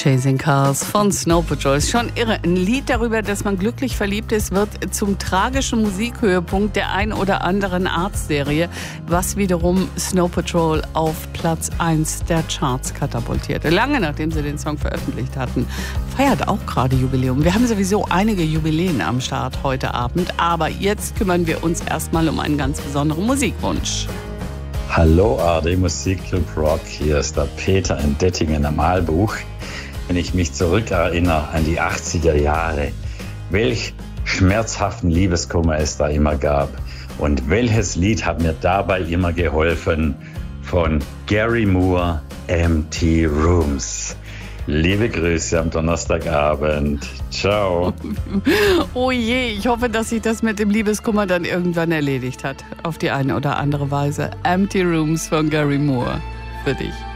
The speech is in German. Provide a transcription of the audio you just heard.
Chasing Cars von Snow Patrol. Ist schon irre. Ein Lied darüber, dass man glücklich verliebt ist, wird zum tragischen Musikhöhepunkt der ein oder anderen Arztserie, was wiederum Snow Patrol auf Platz 1 der Charts katapultierte. Lange nachdem sie den Song veröffentlicht hatten. Feiert auch gerade Jubiläum. Wir haben sowieso einige Jubiläen am Start heute Abend, aber jetzt kümmern wir uns erstmal um einen ganz besonderen Musikwunsch. Hallo ARD Musikclub Rock, hier ist der Peter in Dettingen am Aalbuch. Wenn ich mich zurückerinnere an die 80er Jahre, welch schmerzhaften Liebeskummer es da immer gab und welches Lied hat mir dabei immer geholfen? Von Gary Moore, Empty Rooms. Liebe Grüße am Donnerstagabend. Ciao. Oh je, ich hoffe, dass sich das mit dem Liebeskummer dann irgendwann erledigt hat. Auf die eine oder andere Weise. Empty Rooms von Gary Moore. Für dich.